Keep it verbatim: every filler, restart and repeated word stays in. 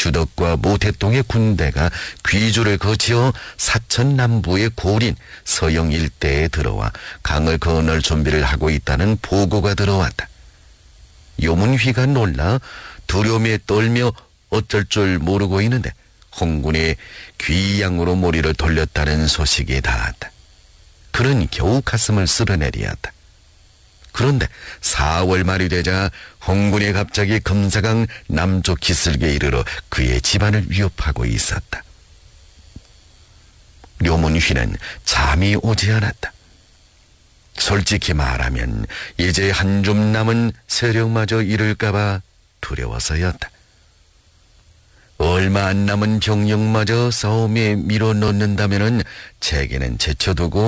주덕과 모태동의 군대가 귀주를 거치어 사천 남부의 고린 서영 일대에 들어와 강을 건널 준비를 하고 있다는 보고가 들어왔다. 요문휘가 놀라 두려움에 떨며 어쩔 줄 모르고 있는데 홍군이 귀양으로 머리를 돌렸다는 소식이 닿았다. 그는 겨우 가슴을 쓸어내리었다. 그런데 사월 말이 되자 홍군이 갑자기 금사강 남쪽 기슭에 이르러 그의 집안을 위협하고 있었다. 료문휘는 잠이 오지 않았다. 솔직히 말하면 이제 한 줌 남은 세력마저 잃을까봐 두려워서였다. 얼마 안 남은 병력마저 싸움에 밀어넣는다면은 제게는 제쳐두고